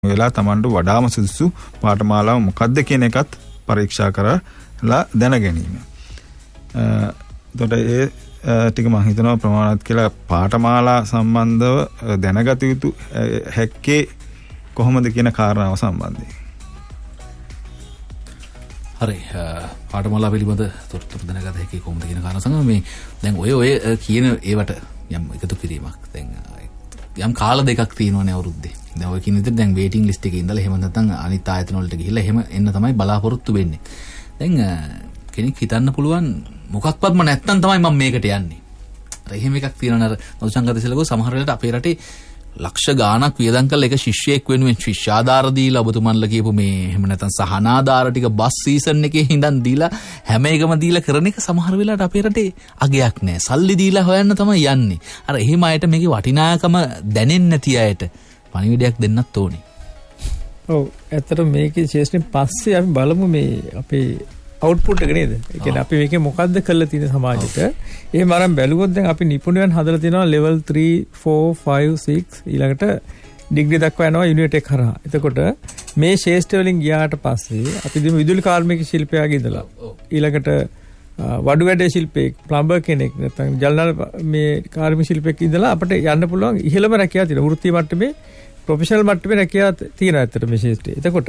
වෙලා Tamanට වඩාම සුදුසු පාඨමාලාව මොකක්ද කියන එකත් පරීක්ෂා කරලා දැන ගැනීම. එතකොට ඒ ටික මම හිතනවා ප්‍රමාණවත් කියලා පාඨමාලා සම්බන්ධව දැනගත යුතු හැක්කේ කොහොමද කියන කාරණාව සම්බන්ධයෙන්. හරි පාඨමාලා පිළිබඳ තොරතුරු දැනගත හැකි කොහොමද කියන කාරණා සංගම මේ දැන් ඔය කියන ඒවට යම් එකතු කිරීමක් දැන් යම් කාල දෙකක් තියෙනවනේ අවුරුද්දේ. දැන් ඔය කියන විදිහට දැන් වේටිං ලිස්ට් එකේ ඉඳලා එහෙම නැත්නම් අනිත් ආයතන වලට ගිහිල්ලා එහෙම එන්න තමයි බලාපොරොත්තු වෙන්නේ. දැන් කෙනෙක් හිතන්න පුළුවන් මොකක්වත්ම නැත්නම් තමයි මම මේකට යන්නේ. අර එහෙම එකක් තියෙනවනේ අර මధుසංගතසිලකෝ සමහර වෙලාවට අපේ රටේ ලක්ෂ ගාණක් වියදම් කරලා එක ශිෂ්‍යයෙක් වෙනුවෙන් ශිෂ්‍යාධාර දීලා ඔබතුමන්ලා කියපු මේ එහෙම නැත්නම් සහනාධාර ටික බස් සීසන් එකේ ඉඳන් දීලා හැම එකම දීලා කරන එක සමහර වෙලාවට අපේ රටේ අගයක් නෑ. සල්ලි දීලා හොයන්න තමයි යන්නේ. අර එහෙම අයට මේකේ වටිනාකම දැනෙන්නේ නැති අයට පණිවිඩයක් දෙන්නත් ඕනේ. ඔව් ඇත්තටම මේකේ ශේෂ්ඨෙන් පස්සේ අපි බලමු මේ අපේ අවුට්පුට් එක නේද? ඒ කියන්නේ අපි මේකේ මොකද්ද කරලා තියෙන සමාජයට. එහෙම අරන් බැලුවොත් දැන් අපි නිපුණයන් හදලා තියෙනවා level 3 4 5 6 ඊළඟට ඩිග්‍රී දක්වා යනවා යුනිට් එක කරා. එතකොට මේ ශේෂ්ඨ වලින් ගියාට පස්සේ අපි දෙමු විදුලි කාර්මික ශිල්පියාගේ ඉඳලා ඊළඟට වඩු වැඩ ශිල්පියෙක් ප්ලම්බර් කෙනෙක් නැත්නම් ජලනල මේ කාර්මික ශිල්පියෙක් ඉඳලා අපිට යන්න පුළුවන් ඉහළම රැකියාව තියෙනවා. වෘත්තීය මට්ටමේ ප්‍රොෆෙෂනල් මට්ටමේ රැකියාව තියෙනවා ඇත්තට මේ ශේෂ්ඨේ. එතකොට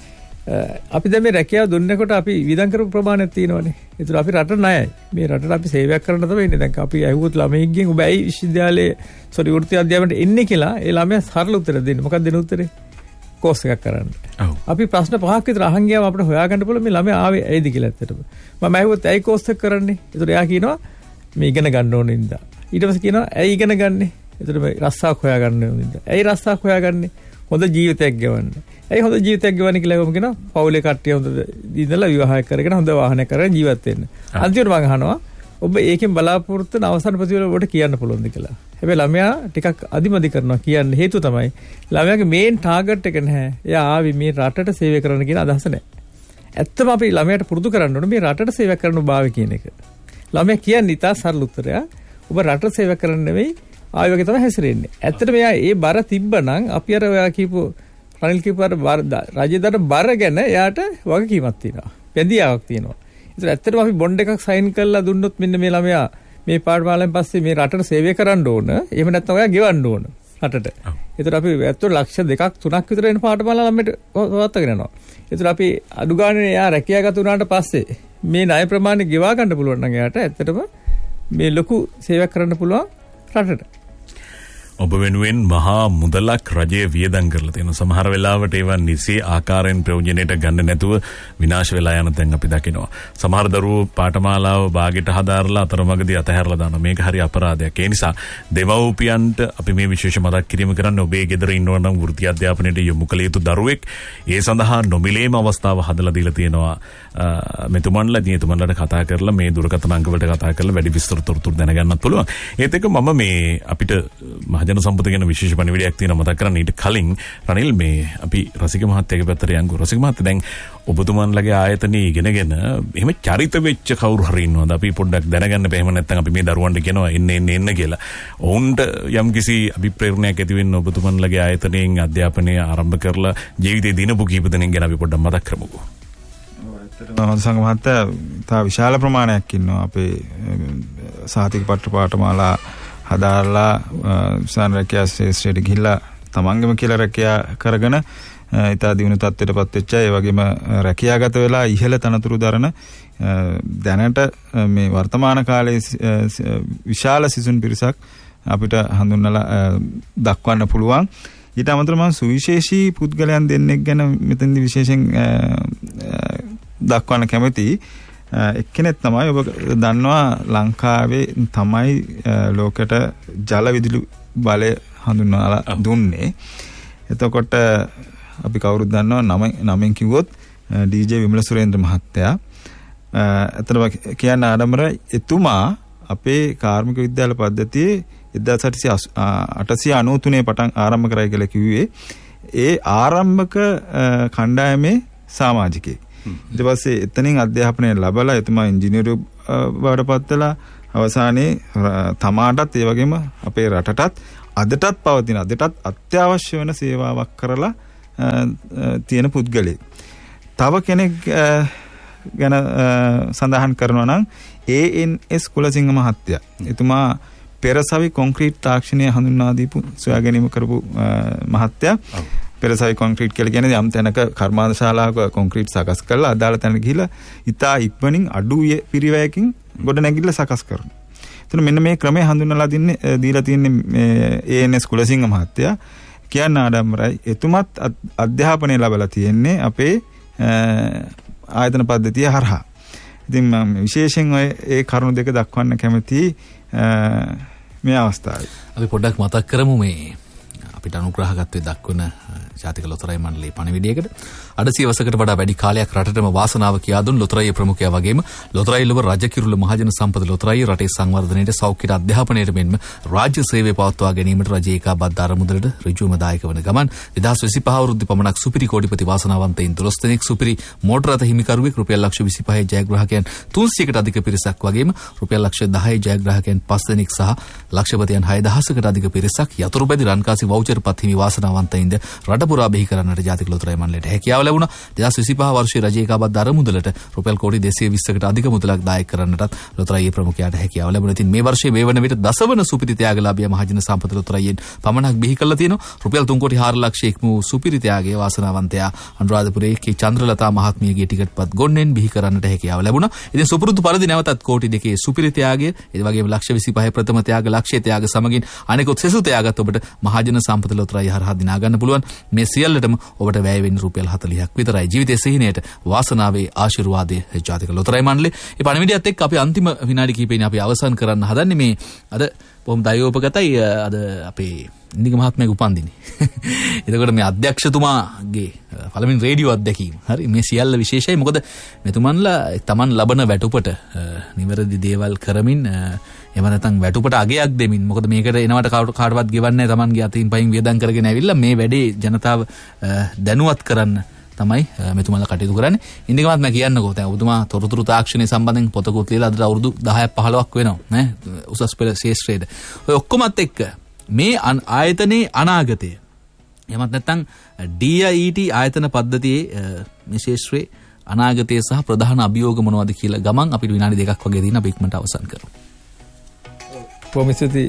අපි දැන් මේ රැකියාව දුන්නකොට අපි වියදම් කරපු ප්‍රමාණයක් තියෙනවනේ. ඒතර අපි රට ණයයි. මේ රටට අපි සේවයක් කරන්න තමයි ඉන්නේ. දැන් අපි ඇහුවොත් ළමයින්ගෙන් ඔබ ඇයි විශ්වවිද්‍යාලයේ වෘත්ති අධ්‍යාපනයට එන්නේ කියලා ඒ ළමයා සරල උත්තර දෙන්නේ. මොකක්ද දෙන උත්තරේ? කෝස් එකක් කරන්න. අපි ප්‍රශ්න 5ක් විතර අහන් ගියාම අපිට හොයාගන්න පුළුවන් මේ ළමයා ආවේ ඇයිද කියලා ඇත්තටම. මම ඇහුවොත් ඇයි කෝස් එක කරන්නේ? ඒතර එයා කියනවා මේ ඉගෙන ගන්න ඕන ඉඳා. ඊට පස්සේ කියනවා ඇයි ඉගෙන ගන්නෙ? ඒතර මේ රස්සාවක් හොයාගන්න ඕන ඉඳා. ඇයි රස්සාවක් හොයාගන්නේ? හොඳ ජීවිතයක් ගෙවන්න. ඇයි හොඳ ජීවිතයක් ගෙවන්න කියලා කොහොම කියනවා? පවුලේ කට්ටිය හොඳ ඉඳලා විවාහයක් කරගෙන හොඳ වාහනයක් කරගෙන ජීවත් වෙන්න. අන්තිමට මම අහනවා ඔබ ඒකෙන් බලාපොරොත්තු වෙන අවසන් ප්‍රතිඵල ඔබට කියන්න පුළුවන්ද කියලා. හැබැයි ළමයා ටිකක් අදිමදි කරනවා කියන්නේ හේතුව තමයි ළමයාගේ මේන් ටාගට් එක නැහැ. එයා ආවි මේ රටට සේවය කරන්න කියන අදහස නැහැ. ඇත්තම අපි ළමයාට පුරුදු කරන්න ඕනේ මේ රටට සේවය කරන්න බාවේ කියන එක. ළමයා කියන්නේ ඉතා සරල උත්තරයක්. ඔබ රටට සේවය කරන්න නෙවෙයි ආයෙ වගේ තමයි හැසිරෙන්නේ. ඇත්තට මෙයා ඒ බර තිබ්බනම් අපි අර ඔයා කියපු රනිල් කියපු අර රජදර බර ගැන එයාට වගකීමක් තියෙනවා. පැදියාවක් තියෙනවා. ඒතර ඇත්තටම අපි බොන්ඩ් එකක් සයින් කරලා දුන්නොත් මෙන්න මේ ළමයා මේ පාඨමාලාවෙන් පස්සේ මේ රටට සේවය කරන්න ඕන. එහෙම නැත්නම් ඔයා ගෙවන්න ඕන රටට. ඒතර අපි ඇත්තට ලක්ෂ 2ක් 3ක් විතර එන පාඨමාලා ළමයට පවත්වාගෙන යනවා. ඒතර අපි අඩු ගානේ එයා රැකියාගත වුණාට පස්සේ මේ ණය ප්‍රමාණය ගෙවා ගන්න පුළුවන් නම් එයාට ඇත්තටම මේ ලොකු සේවයක් කරන්න පුළුවන් රටට. ඔබ වෙනුවෙන් මහා මුදලක් රජයේ වියදම් කරලා තියෙනවා. සමහර වෙලාවට ඒවා නිසි ආකාරයෙන් ප්‍රයෝජනෙට ගන්න නැතුව විනාශ වෙලා යන තැන් අපි දකිනවා. සමහර දරුවෝ පාඨමාලාව භාගයට හදාarලා අතරමඟදී අතහැරලා දානවා. මේක හරි අපරාධයක්. ඒ නිසා දෙමව්පියන්ට අපි මේ විශේෂ මතක් කිරීම කරන්නේ ඔබේ ගෙදර ඉන්නවා නම් වෘත්ති අධ්‍යාපනයට යොමු කළ යුතු දරුවෙක් ඒ සඳහා නොමිලේම අවස්ථාව හදලා දීලා තියෙනවා. මෙතුමන්ලාට කතා කරලා මේ දුරකථන අංක වලට කතා කරලා වැඩි විස්තර තොරතුරු දැනගන්නත් පුළුවන්. ඒත් එක්ක මම මේ අපිට මහජන සම්පත ගැන විශේෂ පණිවිඩයක් තියෙනවා මතක් කරන්න. ඊට කලින් රනිල් මේ අපි රසික මහත්තයාගේ පැත්තට යන්කෝ. රසික මහත්තයා දැන් ඔබතුමන්ලගේ ආයතනයේ ඉගෙනගෙන එහෙම චරිත වෙච්ච කවුරු හරි ඉන්නවද? අපි පොඩ්ඩක් දැනගන්න බෑ. එහෙම නැත්නම් අපි මේ දරුවන්ට කියනවා එන්න කියලා. ඔවුන්ට යම්කිසි අභිප්‍රේරණයක් ඇති වෙන්න ඔබතුමන්ලගේ ආයතනයෙන් අධ්‍යාපනය ආරම්භ කරලා ජීවිතේ දිනපු කීප දෙනෙක් ගැන අපි පොඩ්ඩක් මතක් කරමුකෝ. සංඝ මහත්තයා තා විශාල ප්‍රමාණයක් ඉන්නවා අපේ සහතික පත්‍ර පාඨමාලා හදාarලා විසාන රැකියා ශේෂ්ත්‍රයට ගිහිල්ලා තමන්ගේම කියලා රැකියා කරගෙන ඉතා දියුණු තත්ත්වයටපත් වෙච්ච ඒ වගේම රැකියාගත වෙලා ඉහළ තනතුරු දරන දැනට මේ වර්තමාන කාලයේ විශාල සිසුන් පිරිසක් අපිට හඳුන්වලා දක්වන්න පුළුවන්. ඊට අමතරව මම සුවිශේෂී පුද්ගලයන් දෙන්නෙක් ගැන මෙතනදී විශේෂයෙන් දක්වන්න කැමතියි. එක්කෙනෙක් තමයි ඔබ දන්නවා ලංකාවේ තමයි ලෝකෙට ජල විදුලි බලය හඳුන්වලා දුන්නේ. එතකොට අපි කවුරුත් දන්නවා නමෙන් කිව්වොත් ඩීජේ විමල සුරේන්ද්‍ර මහත්තයා. එතන කියන්න ආඩම්බර එතුමා අපේ කාර්මික විද්‍යාල පද්ධතියේ 1893 පටන් ආරම්භ කරයි කියලා කිව්වේ. ඒ ආරම්භක කණ්ඩායමේ සමාජිකයෙක්. ඊට පස්සේ එතනින් අධ්‍යාපනය ලැබලා එතුමා ඉංජිනේරු බවටපත් වෙලා අවසානයේ තමාටත් ඒ වගේම අපේ රටටත් අදටත් පවතින අදටත් අත්‍යවශ්‍ය වෙන සේවාවක් කරලා තියෙන පුද්ගලෙක්. තව කෙනෙක් ගැන සඳහන් කරනවා නම් ANS කුලසිංහ මහත්තයා. එතුමා පෙරසවි කොන්ක්‍රීට් තාක්ෂණය හඳුන්වා දීපු සොයා ගැනීම කරපු මහත්තයා. පෙරසවි කොන්ක්‍රීට් කියලා කියන්නේ යම් තැනක කර්මාන්ත ශාලාවක කොන්ක්‍රීට් සකස් කරලා අදාළ තැනට ගිහිලා ඉතා ඉක්මනින් අඩු පිරිවැයකින් ගොඩ නැගිල්ල සකස් කරනවා. එතන මෙන්න මේ ක්‍රමය හඳුන්වලා දීලා තින්නේ මේ ANS කුලසිංහ මහත්තයා. කියන්න ආඩම්බරයි. එතුමත් අධ්‍යාපනය ලැබලා තියෙන්නේ අපේ ආයතන පද්ධතිය හරහා. ඉතින් මම විශේෂයෙන් ඒ කරුණු දෙක දක්වන්න කැමතියි මේ අවස්ථාවේ. අපි පොඩ්ඩක් මතක් කරමු මේ අපිට අනුග්‍රහකත්වයේ දක්වන ජාතික ලොතරැයි මණ්ඩලයේ පණිවිඩයකට අඩ සියවසකට වඩා වැඩි කාලයක් රටටම වාසනාව කියා දුන් ලොතරැයි ප්‍රමුඛයා වගේම ලොතරැයි ලොව රජ කිරුළ මහජන සම්පත ලොතරැයි රටේ සංවර්ධනයට සෞඛ්‍ය අධ්‍යාපනයට මෙන්ම රාජ්‍ය සේවය පවත්වා ගැනීමට රජයේ ඒකාබද්ධ අරමුදලට ඍජුවම දායක වන ගමන් 2025 අවුරුද්දේ පමණක් සුපිරි කෝටිපති වාසනාවන්තයින් 12 දෙනෙක් සුපිරි මෝටර රථ හිමිකරුවෙක් රුපියල් ලක්ෂ 25 ජයග්‍රාහකයන් 300කට අධික පිරිසක් වගේම රුපියල් ලක්ෂ 10 ජයග්‍රාහකයන් 5 දෙනෙක් සහ ලක්ෂපතියන් 6000කට අධික පිරිසක් යතුරු බැඳි රන්කාසි වවුචර් පත් හිමි වාසනාවන්තයින්ද රට පුරා බිහි කරන්නට ජාතික ලොතරැයි මණ්ඩලයට හැකියාව ලැබුණා. 2025 වර්ෂයේ රජයේ ඒකාබද්ධ අරමුදලට රුපියල් කෝටි 220කට අධික මුදලක් දායක කරන්නටත් ලොතරැයි ප්‍රමුඛයාට හැකියාව ලැබුණා. ඉතින් මේ වර්ෂයේ මේ වන විට දසවන සුපිරි ත්‍යාගලාභියා මහජන සම්පත ලොතරැයියෙන් පමණක් බිහි කරලා තියෙනවා. රුපියල් 3 කෝටි 4 ලක්ෂ ඉක්ම වූ සුපිරි ත්‍යාගයේ වාසනාවන්තයා අනුරාධපුරයේ කේ චන්ද්‍රලතා මහත්මියගේ ටිකට්පත් ගොන්නෙන් බිහි කරන්නට හැකියාව ලැබුණා. ඉතින් සුපුරුදු පරිදි නැවතත් කෝටි 2 සුපිරි ත්‍යාගය, ඒ වගේම ලක්ෂ 25 ප්‍රථම ත්‍යාග, ලක්ෂ්‍ය ත්‍යාග සමගින් අනෙකුත් සෙසු ත්‍යාගත් ඔබට මහජන සම්පත ලොතරැයි හරහා දිනා ගන්න පුළුවන්. මේ සියල්ලටම ඔබට වැය වෙන්නේ රුපියල් 40ක් විතරයි. ජීවිතයේ සිහිනයට වාසනාවේ ආශිර්වාදයේ ජාතික ලොතරැයි මණ්ඩලය. මේ පණිවිඩයත් එක්ක අපි අන්තිම විනාඩි කිහිපෙදී අපි අවසන් කරන්න හදන්නේ මේ අද බොහොම දයෝපගතයි අද අපේ ඉන්දික මහත්මයාගේ උපන්දිනේ. එතකොට මේ අධ්‍යක්ෂතුමාගේ පළවෙනි රේඩියෝ අත්දැකීම. හරි මේ සියල්ල විශේෂයි. මොකද මෙතුමන්ලා Taman ලබන වැටුපට නිවැරදි දේවල් කරමින් එහෙම නැත්නම් වැටුපට අගයක් දෙමින් මොකද මේකට එනවට කාටවත් ගෙවන්නේ නැහැ. Tamanගේ අතින් පයින් වියදම් කරගෙන ඇවිල්ලා මේ වැඩේ ජනතාව දැනුවත් කරන්න තමයි මෙතුමාලා කටයුතු කරන්නේ. ඉන්දික මහත්මයා කියන්නකෝ දැන් ඔබතුමා තොරතුරු තාක්ෂණය සම්බන්ධයෙන් පොතකුත් ලියලා අද අවුරුදු 10ක් 15ක් වෙනවා නේ උසස් පෙළ ශාස්ත්‍රයේද. ඔය ඔක්කොමත් එක්ක මේ ආයතනයේ අනාගතය එහෙමත් නැත්නම් DIET ආයතන පද්ධතියේ මේ ශාස්ත්‍රයේ අනාගතය සහ ප්‍රධාන අභියෝග මොනවද කියලා ගමන් අපිට විනාඩි 2ක් වගේ දින අපි ඉක්මනට අවසන් කරමු. ප්‍රොමිසති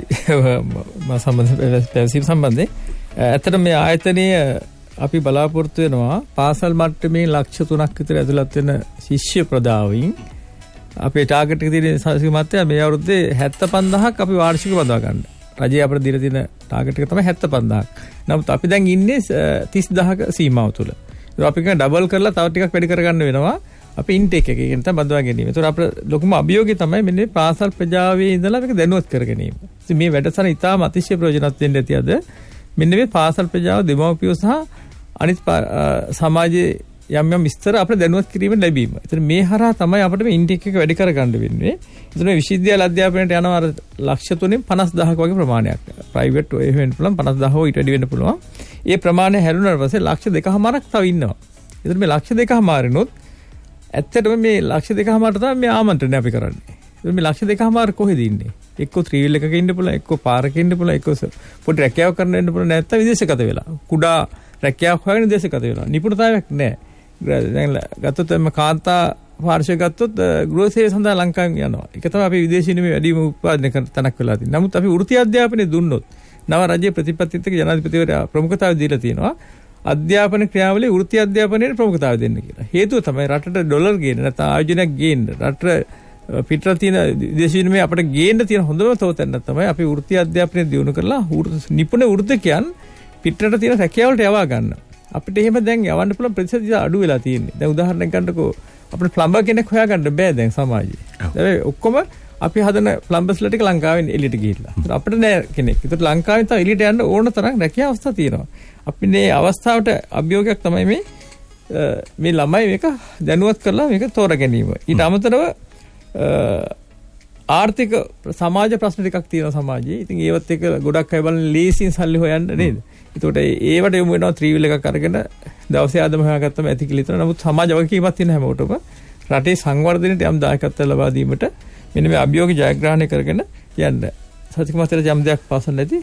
සම්බන්ධයෙන් ඇත්තට මේ ආයතනයේ අපි බලාපොරොත්තු වෙනවා පාසල් මට්ටමේ ලක්ෂ 3ක් විතර ඇතුළත් වෙන ශිෂ්‍ය ප්‍රදාවින් අපේ ටාගට් එක තියෙන සාසික මේ අවුරුද්දේ 75000ක් අපි වාර්ෂිකව බදා ගන්න. රජය අපිට දීලා තියෙන ටාගට් එක තමයි 75000ක්. නමුත් අපි දැන් ඉන්නේ 30000ක සීමාව තුල. ඒක අපි කියන ඩබල් කරලා තව ටිකක් වැඩි කරගන්න වෙනවා. අපි ඉන්ටේක් එකේ කියන තමයි බදවා ගැනීම. ඒතකොට අපේ ලොකුම අභියෝගය තමයි මෙන්න පාසල් ප්‍රජාවේ ඉඳලා මේක දැනුවත් කර ගැනීම. ඉතින් මේ වැඩසටහන ඉතාම අතිශය ප්‍රයෝජනවත් වෙන්න ඇති අද. මෙන්න මේ පාසල් ප්‍රජාව දෙමව්පියෝ සහ අනිත් සමාජයේ යම් යම් විස්තර අපිට දැනුවත් කිරීම ලැබීම. ඒතර මේ හරහා තමයි අපිට මේ ඉන්ටේක් එක වැඩි කරගන්න වෙන්නේ. ඒතර මේ විශ්වවිද්‍යාල අධ්‍යාපනයට යනවා අර ලක්ෂ 3න් 50000ක වගේ ප්‍රමාණයක්. ප්‍රයිවට් ඔය වෙන්න පුළුවන් 50000 ඊට වැඩි වෙන්න පුළුවන්. ඒ ප්‍රමාණය හැරුණාට පස්සේ ලක්ෂ 2කමාරක් තව ඉන්නවා. ඒතර මේ ලක්ෂ 2කමාරිනොත් ඇත්තටම මේ ලක්ෂ 2කමාරට තමයි මේ ආමන්ත්‍රණය අපි කරන්නේ. ඒතර මේ ලක්ෂ 2කමාර කොහෙද ඉන්නේ? එක්ක ත්‍රිවිල් එකක ඉන්න පුළුවන්, එක්ක පාරක ඉන්න පුළුවන්, එක්ක පොඩි රැකියාවක් කරන්න ඉන්න පුළුවන්, නැත්නම් විදේශගත වෙලා. කුඩා රැකියාවක් හොයන විදේශගත වෙලා. නිපුණතාවයක් නැහැ. දැන් ගත්තොත් එම කාන්තා පාර්ශ්වය ගත්තොත් ගෘහ සේවය සඳහා ලංකාවෙන් යනවා. ඒක තමයි අපි විදේශීය නෙමෙයි වැඩිම උත්පාදනය කරන තැනක් වෙලා තියෙන්නේ. නමුත් අපි වෘත්ති අධ්‍යාපනය දුන්නොත් නව රජයේ ප්‍රතිපත්තිත් එක්ක ජනාධිපතිවරයා ප්‍රමුඛතාවය දීලා තියෙනවා. අධ්‍යාපන ක්‍රියාවලියේ වෘත්ති අධ්‍යාපනයට ප්‍රමුඛතාවය දෙන්න කියලා. හේතුව තමයි රටට ඩොලර් ගේන්න නැත්නම් ආයෝජනයක් ගේන්න රට පිටර තියෙන විදේශීය නෙමෙයි අපිට ගේන්න තියෙන හොඳම තෝතැන්න තමයි අපි වෘත්ති අධ්‍යාපනය දියුණු කරලා නිපුණ වෘත්තිකයන් පිටරට තියෙන රැකියාවලට යවා ගන්න. අපිට එහෙම දැන් යවන්න පුළුවන් ප්‍රතිශතය අඩු වෙලා තියෙන්නේ. දැන් උදාහරණයක් ගන්නකෝ අපිට ප්ලම්බර් කෙනෙක් හොයාගන්න බෑ දැන් සමාජයේ. දැන් ඔක්කොම අපි හදන ප්ලම්බර්ස්ලා ටික ලංකාවෙන් එළියට ගිහිල්ලා. අපිට නෑ කෙනෙක්. ඒකට ලංකාවෙන් තව එළියට යන්න ඕන තරම් රැකියාව අවස්ථා තියෙනවා. අපි මේ අවස්ථාවට අභියෝගයක් තමයි මේ ළමයි මේක දැනුවත් කරලා මේක තෝරා ගැනීම. ඊට අමතරව ආර්ථික සමාජ ප්‍රශ්න ටිකක් තියෙනවා සමාජයේ. ඉතින් ඒවත් එක ගොඩක් අය බලන ලීසින් සල්ලි හොයන්න නේද? ඒකට ඒවට යොමු වෙනවා ත්‍රිවිල් එකක් අරගෙන දවසේ ආදම හොයාගත්තම ඇති කියලා හිතනවා. නමුත් සමාජ වගකීමක් තියෙන හැමෝටම රටේ සංවර්ධනයට යම් දායකත්වයක් ලබා දීමට මෙන්න මේ අභියෝග ජයග්‍රහණය කරගෙන යන්න. සත්‍යක මාතර යම් දෙයක් පාසල් නැති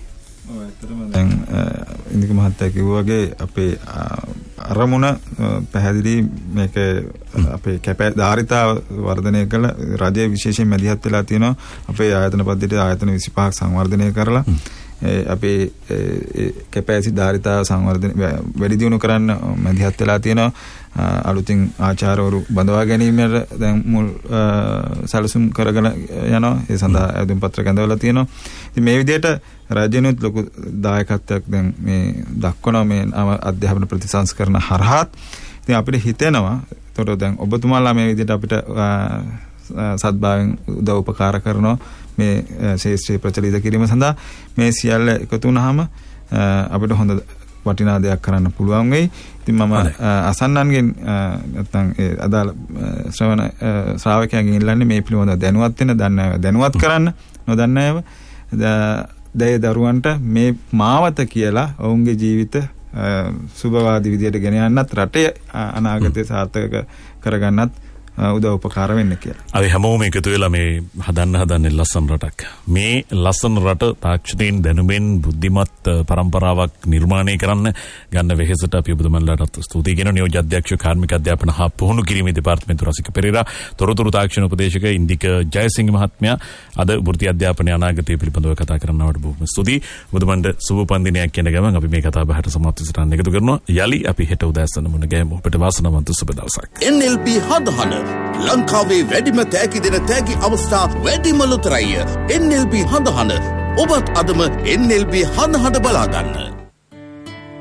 දැන් ඉන්දික මහත්තයා කිව්වා වගේ අපේ අරමුණ පැහැදිලි මේක අපේ ධාරිතාව වර්ධනය කළ රජයේ විශේෂයෙන් මැදිහත් වෙලා තියෙනවා අපේ ආයතන පද්ධතියේ ආයතන 25ක් සංවර්ධනය කරලා අපේ කැපැසිටි ධාරිතාව සංවර්ධන වැඩි දියුණු කරන්න මැදිහත් වෙලා තියෙනවා අලුතින් ආචාර්යවරු බඳවා ගැනීමට දැන් මුල් සැලසුම් කරගෙන යනවා ඒ සඳහා ඇදුම් පත්‍ර කැඳවලා තියෙනවා ඉතින් මේ විදිහට රජයනුත් ලොකු දායකත්වයක් දැන් මේ දක්වනවා මේ අධ්‍යාපන ප්‍රතිසංස්කරණ හරහාත් ඉතින් අපිට හිතෙනවා ඒතකොට දැන් ඔබතුමාලා මේ විදිහට අපිට සත්භාවයෙන් උදව් උපකාර කරනවා මේ ශාස්ත්‍රීය ප්‍රචලිත කිරීම සඳහා මේ සියල්ල එකතු වුණාම අපිට හොඳ වටිනා දෙයක් කරන්න පුළුවන් වෙයි. ඉතින් මම අසන්නන්ගෙන් නැත්නම් ඒ අදාළ ශ්‍රාවකයන්ගෙන් ඉල්ලන්නේ මේ පිළිබඳව දැනුවත් වෙන්න, දැනුවත් කරන්න, නොදන්නයව දරුවන්ට මේ මාවත කියලා ඔවුන්ගේ ජීවිත සුබවාදී විදියට ගෙන යන්නත් රටේ අනාගතය සාර්ථක කරගන්නත් උදව් උපකාර වෙන්න කියලා. අපි හැමෝම එකතු වෙලා මේ හදන්නේ ලස්සන රටක්. මේ ලස්සන රට තාක්ෂණයෙන් දැනුමෙන් බුද්ධිමත් පරම්පරාවක් නිර්මාණය කරන්න ගන්න වෙහෙසට අපි ඔබතුමන්ලාට ස්තුතියි කියන නියෝජ්‍ය අධ්‍යක්ෂ කාර්මික අධ්‍යාපන හා පුහුණු කිරීමේ දෙපාර්තමේන්තු රසික පෙරේරා තොරතුරු තාක්ෂණ උපදේශක ඉන්දික ජයසිංහ මහත්මයා අද වෘත්ති අධ්‍යාපනයේ අනාගතය පිළිබඳව කතා කරනවට බොහොම ස්තුතියි. ඔබතුමන්ට සුබ පන්දිනයක් කියන ගමන් අපි මේ කතා බහට සමාප්ත සටහන් එකතු කරනවා. යලි අපි හෙට උදෑසන මුණ ගැහෙමු. ඔබට වාසනාවන්ත සුබ දවසක්. NLP හදහන ලංකාවේ වැඩිම තෑගි දෙන තෑගි අවස්ථා වැඩිම ලොතරැය NLP හඳහන ඔබත් අදම NLP හඳහන බලාගන්න.